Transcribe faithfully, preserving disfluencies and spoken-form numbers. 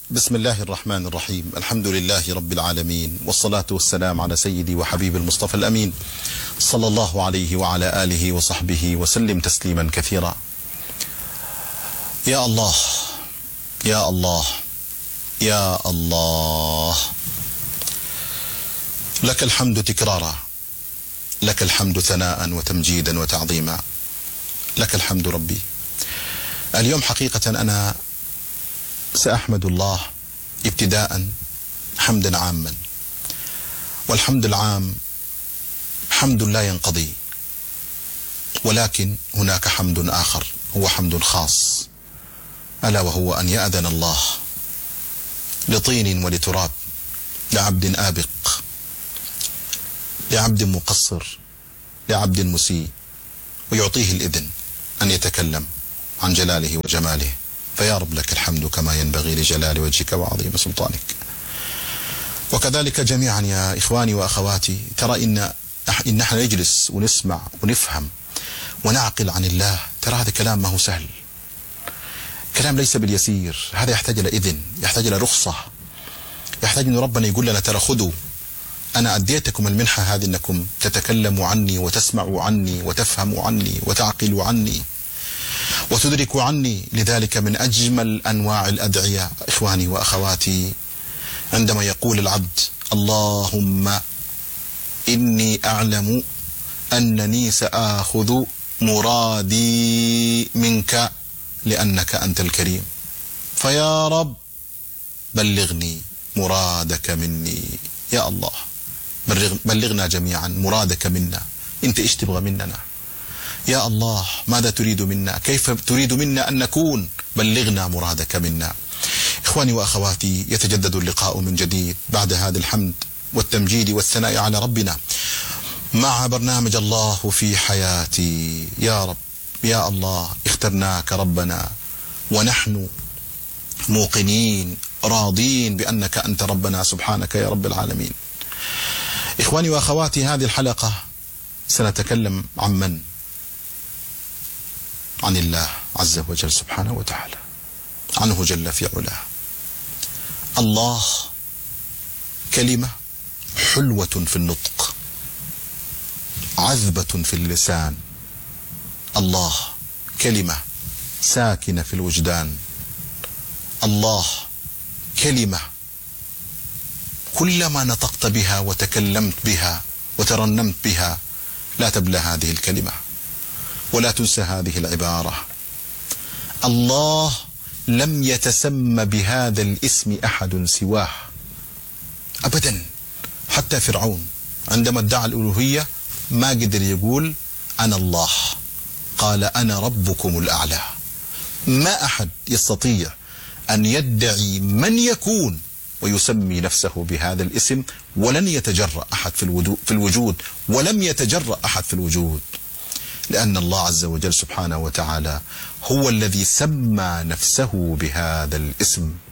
بسم الله الرحمن الرحيم. الحمد لله رب العالمين، والصلاة والسلام على سيدي وحبيب المصطفى الأمين صلى الله عليه وعلى آله وصحبه وسلم تسليما كثيرا. يا الله يا الله يا الله، لك الحمد تكرارا، لك الحمد ثناء وتمجيدا وتعظيما، لك الحمد ربي. اليوم حقيقة أنا سأحمد الله ابتداء حمدا عاما، والحمد العام حمد لا ينقضي، ولكن هناك حمد آخر هو حمد خاص، ألا وهو أن يأذن الله لطين ولتراب، لعبد آبق، لعبد مقصر، لعبد مسيء، ويعطيه الإذن أن يتكلم عن جلاله وجماله. فيا رب لك الحمد كما ينبغي لجلال وجهك وعظيم سلطانك. وكذلك جميعا يا إخواني وأخواتي، ترى إن إن نحن نجلس ونسمع ونفهم ونعقل عن الله، ترى هذا كلام ما هو سهل، كلام ليس باليسير، هذا يحتاج إلى إذن، يحتاج إلى رخصة، يحتاج أن ربنا يقول لنا ترى خذوا، أنا أديتكم المنحة هذه أنكم تتكلموا عني وتسمعوا عني وتفهموا عني وتعقلوا عني وتدركوا عني. لذلك من أجمل أنواع الأدعية إخواني وأخواتي عندما يقول العبد اللهم إني أعلم أنني سآخذ مرادي منك لأنك أنت الكريم، فيا رب بلغني مرادك مني. يا الله بلغنا جميعا مرادك منا، أنت إيش تبغى مننا يا الله؟ ماذا تريد منا؟ كيف تريد منا أن نكون؟ بلغنا مرادك منا. إخواني وأخواتي، يتجدد اللقاء من جديد بعد هذا الحمد والتمجيد والثناء على ربنا مع برنامج الله في حياتي. يا رب يا الله، اخترناك ربنا ونحن موقنين راضين بأنك أنت ربنا سبحانك يا رب العالمين. إخواني وأخواتي، هذه الحلقة سنتكلم عن من؟ عن الله عز وجل سبحانه وتعالى، عنه جل في علاه. الله كلمة حلوة في النطق، عذبة في اللسان. الله كلمة ساكنة في الوجدان. الله كلمة كلما نطقت بها وتكلمت بها وترنمت بها لا تبلى هذه الكلمة ولا تنسى هذه العبارة. الله لم يتسمى بهذا الاسم أحد سواه أبدا. حتى فرعون عندما ادعى الألوهية ما قدر يقول أنا الله، قال أنا ربكم الأعلى. ما أحد يستطيع أن يدعي من يكون ويسمي نفسه بهذا الاسم، ولن يتجرأ أحد في الوجود، ولم يتجرأ أحد في الوجود، لأن الله عز وجل سبحانه وتعالى هو الذي سمى نفسه بهذا الاسم.